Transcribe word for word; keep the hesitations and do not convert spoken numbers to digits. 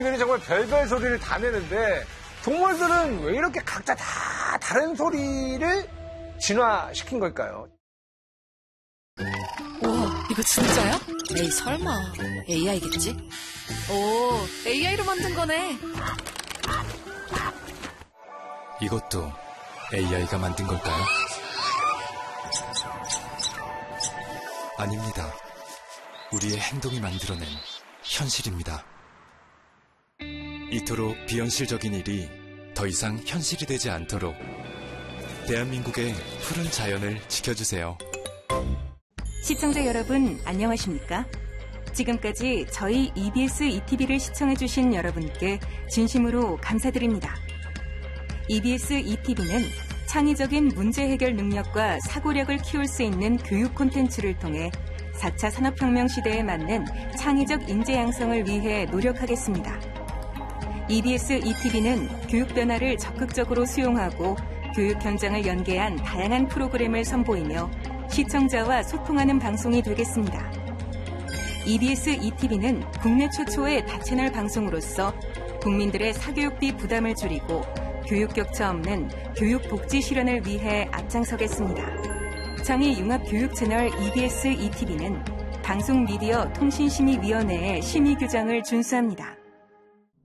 들이 정말 별별 소리를 다 내는데 동물들은 왜 이렇게 각자 다 다른 소리를 진화시킨 걸까요? 우와, 이거 진짜야? 에이, 설마. 에이아이겠지? 오, 에이아이로 만든 거네. 이것도 에이아이가 만든 걸까요? 아닙니다. 우리의 행동이 만들어낸 현실입니다. 이토록 비현실적인 일이 더 이상 현실이 되지 않도록 대한민국의 푸른 자연을 지켜주세요. 시청자 여러분, 안녕하십니까? 지금까지 저희 이비에스 이티비를 시청해주신 여러분께 진심으로 감사드립니다. 이비에스 이티비는 창의적인 문제 해결 능력과 사고력을 키울 수 있는 교육 콘텐츠를 통해 사 차 산업혁명 시대에 맞는 창의적 인재 양성을 위해 노력하겠습니다. 이비에스 이티비는 교육 변화를 적극적으로 수용하고 교육 현장을 연계한 다양한 프로그램을 선보이며 시청자와 소통하는 방송이 되겠습니다. 이비에스 이티비는 국내 최초의 다채널 방송으로서 국민들의 사교육비 부담을 줄이고 교육 격차 없는 교육 복지 실현을 위해 앞장서겠습니다. 창의 융합 교육 채널 이비에스 이티비는 방송미디어 통신심의위원회의 심의 규정을 준수합니다.